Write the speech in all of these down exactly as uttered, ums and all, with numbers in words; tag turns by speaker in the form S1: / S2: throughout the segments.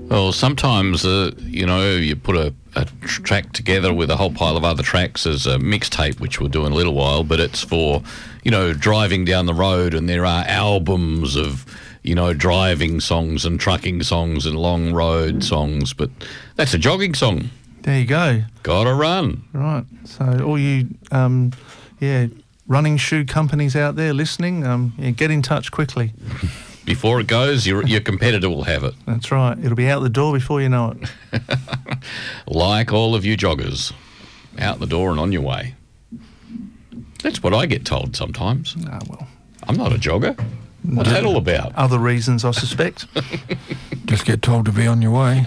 S1: Well, sometimes, uh, you know, you put a, a track together with a whole pile of other tracks as a mixtape, which we'll do in a little while, but it's for, you know, driving down the road, and there are albums of, you know, driving songs and trucking songs and long road songs, but that's a jogging song.
S2: There you go.
S1: Gotta run.
S2: Right. So all you, um, yeah, running shoe companies out there listening, um, yeah, get in touch quickly.
S1: Before it goes, your your competitor will have it.
S2: That's right. It'll be out the door before you know it.
S1: Like all of you joggers, out the door and on your way. That's what I get told sometimes.
S2: Ah, well.
S1: I'm not a jogger. What's that all about?
S2: Other reasons, I suspect.
S3: Just get told to be on your way.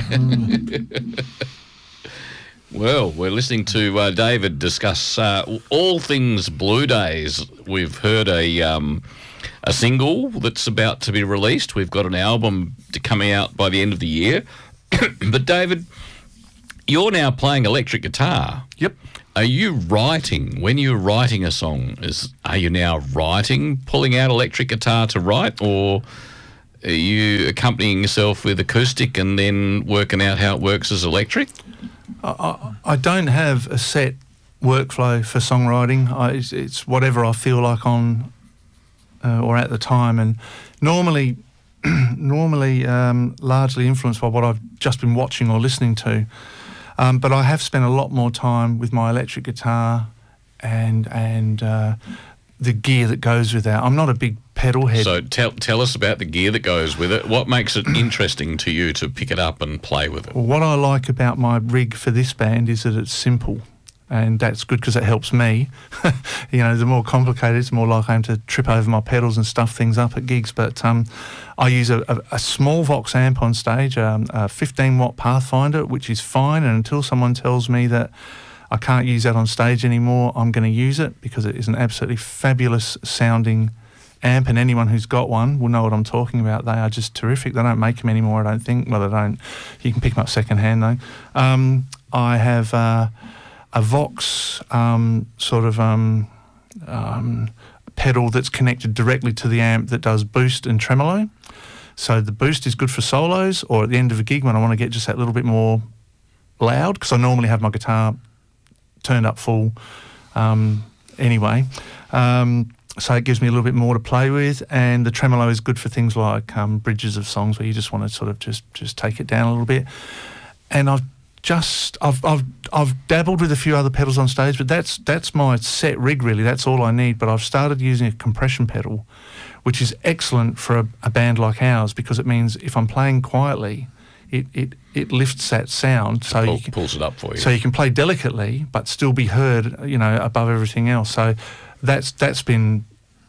S1: Well, we're listening to uh, David discuss uh, all things Blue Days. We've heard a um, a single that's about to be released. We've got an album to coming out by the end of the year. But David, you're now playing electric guitar.
S2: Yep.
S1: Are you writing, when you're writing a song, is are you now writing, pulling out electric guitar to write, or are you accompanying yourself with acoustic and then working out how it works as electric?
S2: I, I don't have a set workflow for songwriting. I, it's, it's whatever I feel like on uh, or at the time, and normally, normally um, largely influenced by what I've just been watching or listening to. Um, but I have spent a lot more time with my electric guitar and and uh, the gear that goes with that. I'm not a big pedal head.
S1: So tell tell us about the gear that goes with it. What makes it interesting to you to pick it up and play with it?
S2: Well, what I like about my rig for this band is that it's simple, and that's good because it helps me. You know, the more complicated, it's more likely I am to trip over my pedals and stuff things up at gigs. But um, I use a, a, a small Vox amp on stage, um, a fifteen watt Pathfinder, which is fine. And until someone tells me that I can't use that on stage anymore, I'm going to use it because it is an absolutely fabulous sounding amp, and anyone who's got one will know what I'm talking about. They are just terrific. They don't make them anymore, I don't think. Well, they don't. You can pick them up second hand, though. Um, I have uh, a Vox um, sort of um, um, pedal that's connected directly to the amp that does boost and tremolo. So the boost is good for solos, or at the end of a gig when I want to get just that little bit more loud, because I normally have my guitar turned up full um, anyway. Um, so it gives me a little bit more to play with, and the tremolo is good for things like um, bridges of songs where you just want to sort of just just take it down a little bit. And I've just I've I've I've dabbled with a few other pedals on stage, but that's that's my set rig really. That's all I need. But I've started using a compression pedal, which is excellent for a, a band like ours, because it means if I'm playing quietly, it it, it lifts that sound, so
S1: Pull,
S2: you can,
S1: pulls it up for you.
S2: So you can play delicately but still be heard, you know, above everything else. So that's that's been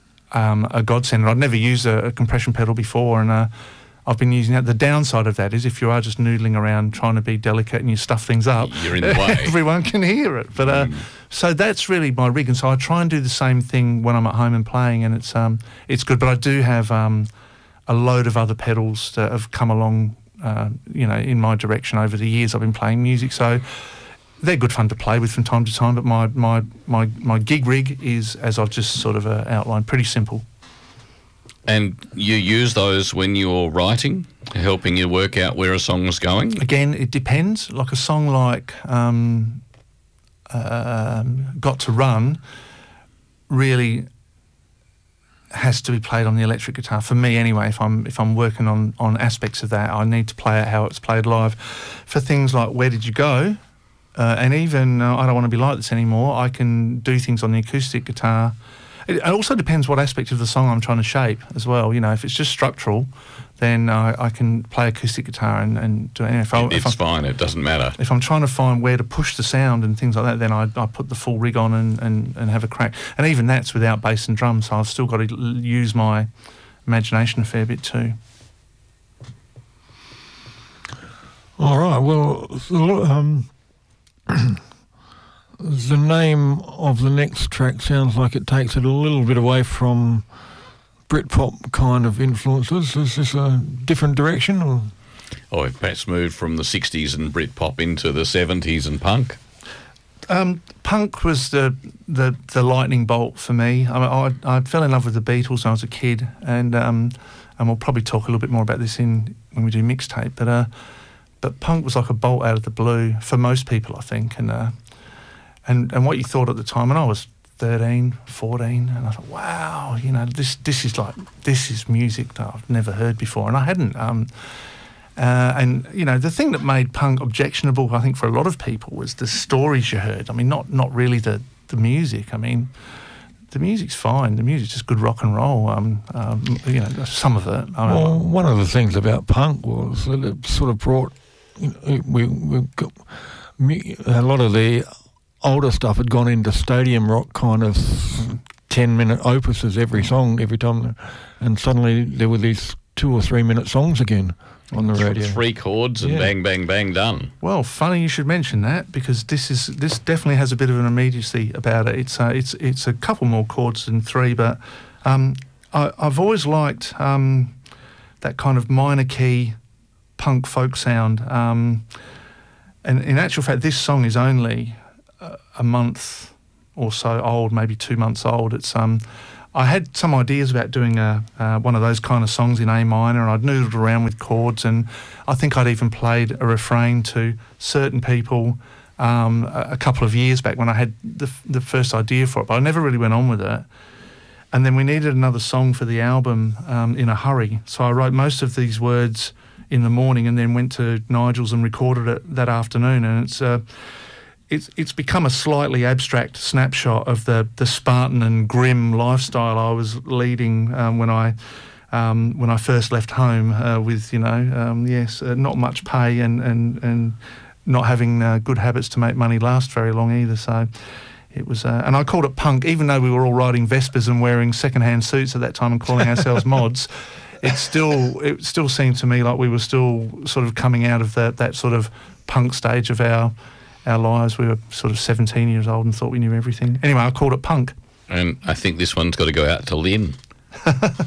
S2: um, a godsend. I'd never used a, a compression pedal before, and uh, I've been using that. The downside of that is if you are just noodling around trying to be delicate and you stuff things up,
S1: you're in the way.
S2: Everyone can hear it. But uh, mm. so that's really my rig, and so I try and do the same thing when I'm at home and playing, and it's um it's good. But I do have um, a load of other pedals that have come along, uh, you know, in my direction over the years. I've been playing music, so they're good fun to play with from time to time. But my my my, my gig rig is, as I've just sort of uh, outlined, pretty simple.
S1: And you use those when you're writing, helping you work out where a song's going?
S2: Again, it depends. Like a song like um, uh, Got to Run really has to be played on the electric guitar. For me anyway, if I'm if I'm working on, on aspects of that, I need to play it how it's played live. For things like Where Did You Go? Uh, and even uh, I Don't Want to Be Like This Anymore, I can do things on the acoustic guitar. It also depends what aspect of the song I'm trying to shape as well. You know, if it's just structural, then uh, I can play acoustic guitar and, and do it. If I,
S1: it's
S2: if
S1: fine, it doesn't matter.
S2: If I'm trying to find where to push the sound and things like that, then I, I put the full rig on and, and, and have a crack. And even that's without bass and drums, so I've still got to l- use my imagination a fair bit too.
S3: All right, well, um... the name of the next track sounds like it takes it a little bit away from Britpop kind of influences. Is this a different direction? Or?
S1: Or we've perhaps moved from the sixties and Britpop into the seventies and punk?
S2: Um, punk was the, the the lightning bolt for me. I, mean, I I fell in love with the Beatles when I was a kid, and um, and we'll probably talk a little bit more about this in when we do mixtape. But uh, but punk was like a bolt out of the blue for most people, I think. And uh, and and what you thought at the time, and I was thirteen, fourteen, and I thought, wow, you know, this this is like this is music that I've never heard before, and I hadn't. Um, uh, and you know, the thing that made punk objectionable, I think, for a lot of people was the stories you heard. I mean, not not really the the music. I mean, the music's fine. The music's just good rock and roll. Um, um, you know, some of it. I
S3: Well,
S2: mean,
S3: one of the things about punk was that it sort of brought, you know, we, we got, mu- a lot of the older stuff had gone into stadium rock kind of ten-minute opuses every song, every time, and suddenly there were these two or three-minute songs again on the radio.
S1: Three chords and
S3: Yeah.
S1: bang, bang, bang, done.
S2: Well, funny you should mention that, because this is this definitely has a bit of an immediacy about it. It's uh, it's it's a couple more chords than three, but um, I, I've always liked um, that kind of minor key punk folk sound. Um, and in actual fact, this song is only a, a month or so old, maybe two months old. It's um. I had some ideas about doing a, uh, one of those kind of songs in A minor, and I'd noodled around with chords, and I think I'd even played a refrain to certain people um, a, a couple of years back when I had the, the first idea for it, but I never really went on with it. And then we needed another song for the album um, in a hurry, so I wrote most of these words in the morning and then went to Nigel's and recorded it that afternoon, and it's... Uh, It's, it's become a slightly abstract snapshot of the, the Spartan and grim lifestyle I was leading um, when I um, when I first left home uh, with, you know, um, yes, uh, not much pay and, and, and not having uh, good habits to make money last very long either. So it was, uh, and I called it punk, even though we were all riding Vespers and wearing second-hand suits at that time and calling ourselves mods. It still it still seemed to me like we were still sort of coming out of that that sort of punk stage of our our lives. We were sort of seventeen years old and thought we knew everything. Anyway, I called it punk.
S1: And I think this one's got to go out to Lynn.